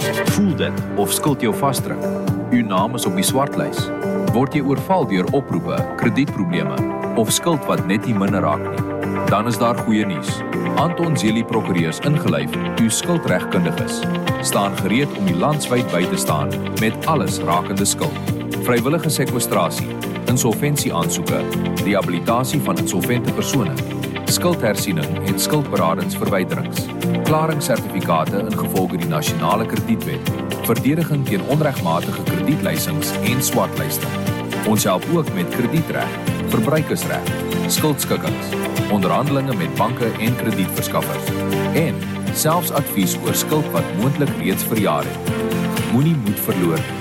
Voel dit of skuld jou vasdruk? U naam is op die swartlys. Word jy oorval deur oproepe, kredietprobleme of skuld wat net nie minder raak nie? Dan is daar goeie nuus. Anton Zelie Prokureurs ingelyf, uw skuldregkundiges, staan gereed om die landswyd by te staan met alles rakende skuld. Vrywillige sekwestrasie, insolventieaansoeke, rehabilitasie van insolvente persone, skuldhersiening en skuldberadingsverwyderings, klaringssertifikate ingevolge die nasionale kredietwet, verdediging teen onregmatige kredietleisings en swartlyste. Ons help ook met kredietreg, verbruikersreg, skuldskikkings, onderhandelinge met banke en kredietverskaffers en selfs advies oor skuld wat moontlik reeds verjaar het. Moenie moed verloor nie.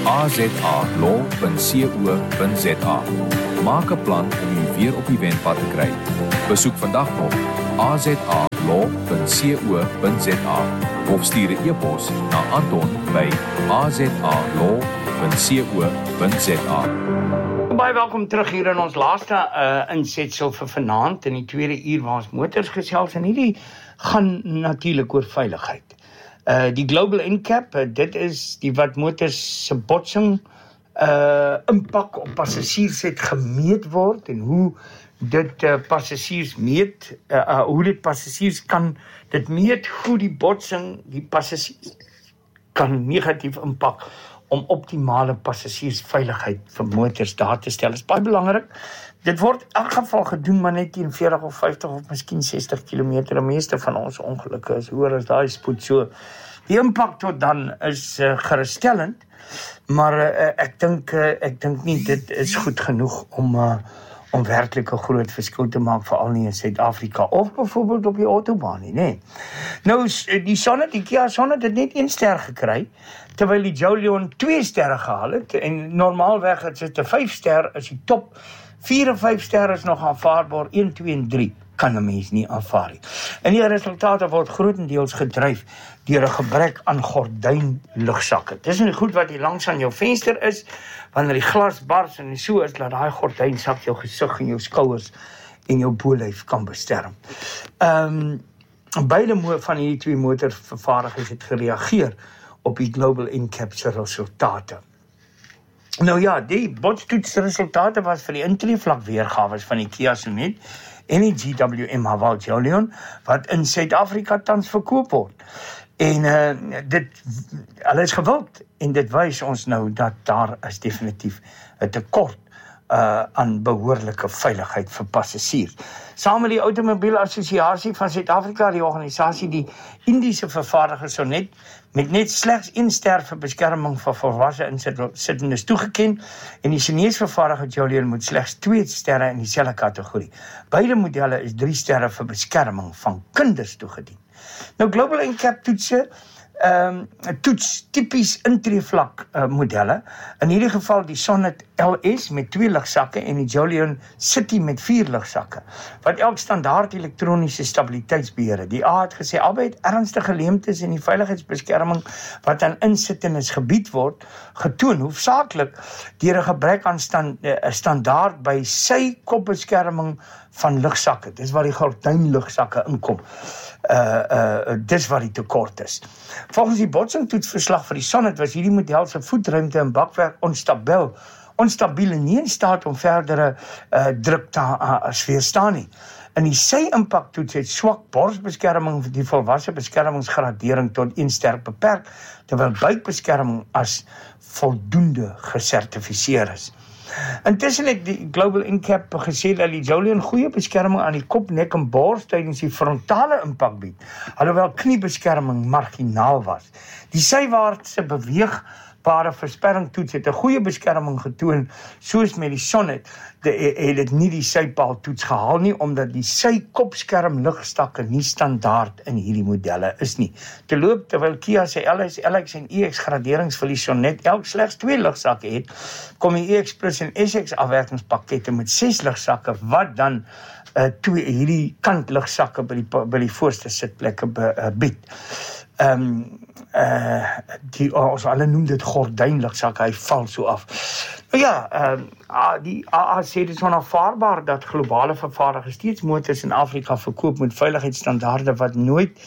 azalaw.co.za. Maak 'n plan om u weer op die wendpad te kry. Besoek vandag nog azalaw.co.za of stuur 'n e-pos na anton@azalaw.co.za. Baie welkom terug hier in ons laaste insetsel vir vanaand in die tweede uur waar ons motors gesels en hierdie gaan natuurlik oor veiligheid. Die Global NCAP, dit is die wat motors se botsing impak op passasiers het gemeet word en hoe dit passasiers meet, hoe dit passasiers kan dit meet, hoe die botsing die passasiers kan negatief impak om optimale passasiersveiligheid vir motors daar te stel. Dit is baie belangrik. Dit word in elk geval gedoen, maar net teen 40 of 50 of miskien 60 km. De meeste van ons ongelukke is hoër as daai spoed. So, die impak tot dan is geruststellend, maar ek dink nie dit is goed genoeg om werklik 'n groot verskil te maak, veral nie in Suid-Afrika of byvoorbeeld op die autobaan nie, nee. Nou die Sonet, die Kia Sonet het net 1 ster gekry, terwyl die Jolion 2 sterre gehaal het en normaalweg het dit 'n 5 ster is die top. 4 en 5 ster is nog aanvaarbaar, 1, 2 en 3 kan 'n mens nie aanvaar nie. En die resultate word grootendeels gedryf deur 'n gebrek aan gordynlugsakke. Dis nie goed wat hier langs aan jou venster is, wanneer die glas bars en so is, dat daai gordynsak jou gesig en jou skouers en jou bolyf kan beskerm. Beide van hierdie twee motorvervaardigers het gereageer op die Global NCAP se resultate. Nou ja, die botstoetsresultate was vir die intreevlak weergawe van die Kia Sonet en die GWM Haval Jolion wat in Suid-Afrika tans verkoop word. En hulle is gewild en dit wys ons nou dat daar is definitief 'n tekort aan behoorlike veiligheid vir passasiers. Saam met die Automobiel Assosiasie van Suid-Afrika, die organisasie die Indiese vervaardiger Sonet met net slegs 1 ster vir beskerming van volwasse insittendes toegeken en die Chinese vervaardiger Jolion moet slegs 2 sterre in dieselfde kategorie. Beide modelle is 3 sterre vir beskerming van kinders toegedien. Nou Global NCAP toets tipies intreevlak modelle. In hierdie geval die Sonet LS met 2 lugsakke en die Jolion City met 4 lugsakke, wat elk standaard elektroniese stabiliteitsbeheer het. Die A het gesê albei het ernstige leemtes in die veiligheidsbeskerming wat aan insittendes gebied word, getoon hoofsaaklik deur 'n gebrek aan standaard by sy kopbeskerming van lugsakke. Dis waar die gordynlugsakke inkom. Dis waar die tekort is. Volgens die botsingtoetsverslag vir die Sonet was hierdie model se voetruimte en bakwerk onstabiel en nie in staat om verdere druk te weerstaan nie. In die sy-impaktoets het swak borsbeskerming vir die volwasse beskermingsgradering tot 1 ster beperk, terwyl buikbeskerming as voldoende gesertifiseer is. Intussen het die Global NCAP gesê dat die Jolion goeie beskerming aan die kop, nek en bors tydens die frontale impak bied, alhoewel kniebeskerming marginaal was. Die sywaartse beweegbare versperringtoets het 'n goeie beskerming getoon, soos met die Sonet, het dit nie die sypaaltoets gehaal nie, omdat die sy-kopskerm lugstakke nie standaard in hierdie modelle is nie. Terwyl Kia se LS, LX en EX graderings vir die Sonet elk slegs 2 lugsakke het, kom die EX Plus en SX afwerkingspakkette met 6 lugsakke, wat dan hierdie kantlugsakke by die voorste sitplekke bied. Ons alle noem dit gordynlugsak, hy val so af. Nou ja, die AA sê dit is onaanvaarbaar dat globale vervaardigers steeds motors in Afrika verkoop met veiligheidsstandaarde wat nooit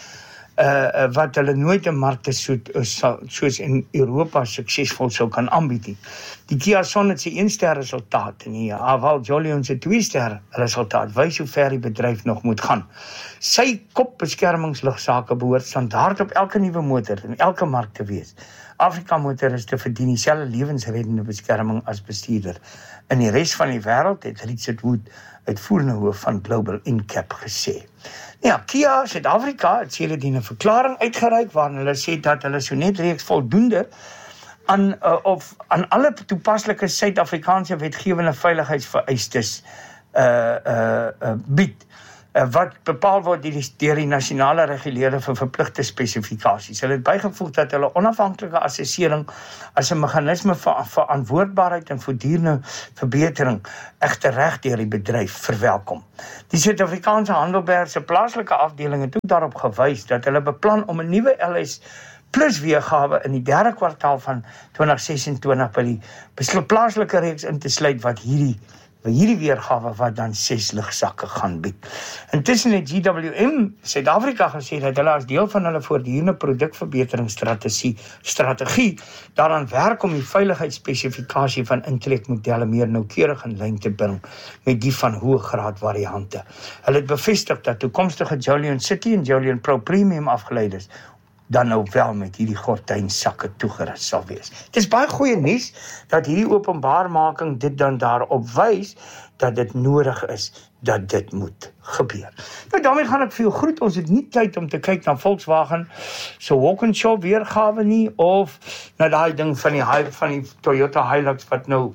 wat hulle nooit 'n markte soos in Europa suksesvol sou kan aanbied nie. Die Kia Sonet se 1-ster resultaat en die Haval Jolion se 2-ster resultaat wys hoe ver die bedryf nog moet gaan. Sy kopbeskermingsligsake behoort standaard op elke nuwe motor in elke mark te wees. Afrika motoriste verdien dieselfde lewensreddende beskerming as bestuurder. In die res van die wêreld het Richard Wood, uitvoerende hoof van Global Incap, gesê. Ja, Kia Suid-Afrika het sedertdien 'n verklaring uitgereik waarin hulle sê dat hulle so net reeks voldoende aan alle toepaslike Suid-Afrikaanse wetgewende veiligheidsvereistes bied. Wat bepaal word deur die nasionale reguleerder vir verpligte spesifikasies. Hulle het bygevoeg dat hulle onafhanklike assessering as 'n meganisme vir verantwoordbaarheid en voortdurende verbetering egter reg deur die bedryf verwelkom. Die Suid-Afrikaanse Handelberg se plaaslike afdeling het ook daarop gewys dat hulle beplan om 'n nuwe LS plus weergawe in die 3de kwartaal van 2026 by die plaaslike reeks in te sluit wat hierdie weergawe wat dan 6 lugsakke gaan bied. Intussen het GWM Suid-Afrika gesê dat hulle as deel van hulle voortdurende produkverbeteringsstrategie daaraan werk om die veiligheidsspesifikasie van intrekmodelle meer noukeurig in lyn te bring met die van hoë graad variante. Hulle het bevestig dat toekomstige Jolion City en Jolion Pro Premium afgeleiders dan nou wel met hierdie gordynsakke toegerus sal wees. Het is baie goeie nuus dat hierdie openbaarmaking dit dan daarop wys dat dit nodig is dat dit moet gebeur. Nou daarmee gaan ek vir jou groet. Ons het nie tyd om te kyk na Volkswagen se Walkinshaw weergawe nie of na daai ding van die Toyota Hilux wat nou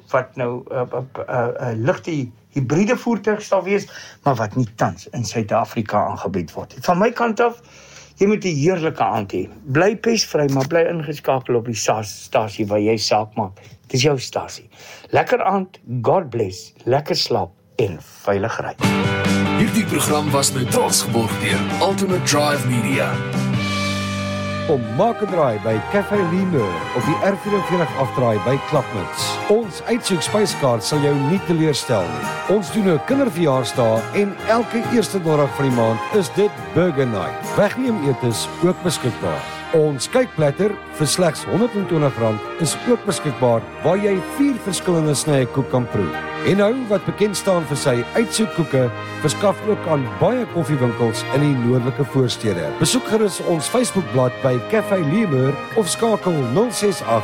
ligte hybride voertuig sal wees, maar wat nie tans in Suid-Afrika aangebied word. Van my kant af, jy moet 'n heerlike aand hê. Bly pesvry, maar bly ingeskakel op die stasie waar jy saak maak. Dis jou stasie. Lekker aand, God bless, lekker slaap en veilig ry. Hierdie program was met trots geborg deur Ultimate Drive Media. Kom maak 'n draai by Café Lemur op die R44 afdraai by Klapmuts. Ons uitsoek spyskaart sal jou nie teleurstel nie. Ons doen 'n kinderverjaarsdag en elke eerste donderdag van die maand is dit Burger Night. Wegneem etes ook beskikbaar. Ons kykplatter vir slegs R120 is ook beskikbaar waar jy 4 verskillende snye koek kan proe. En nou wat bekend staan vir sy uitsoekkoeke, verskaf ook aan baie koffiewinkels in die noordelike voorstede. Besoek gerus ons Facebookblad by Café Lemur of skakel 068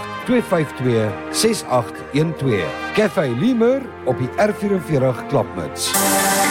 252 6812. Café Lemur op die R44 Klapmuts.